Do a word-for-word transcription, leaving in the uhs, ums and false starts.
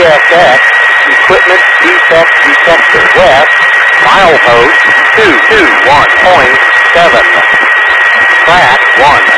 S X Equipment Defect Detector West, milepost two two one point seven. Track one